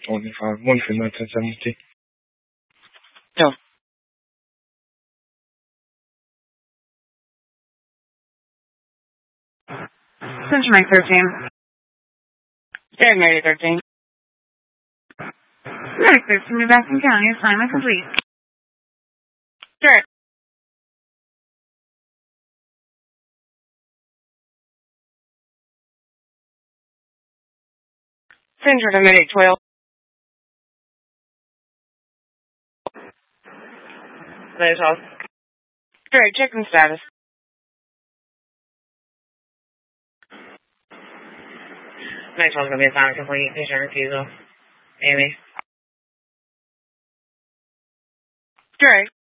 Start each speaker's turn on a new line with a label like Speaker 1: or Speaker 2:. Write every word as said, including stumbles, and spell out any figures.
Speaker 1: twenty-five, one for ten seventy.
Speaker 2: No. Central Mike thirteen. Derek Mary thirteen. Derek thirteen, New Baskin County, assignment complete. Derek. Central to Medic twelve. Medic twelve. Derek, checking status. Medic twelve is going to be assignment complete. Patient refusal. Amy. Derek.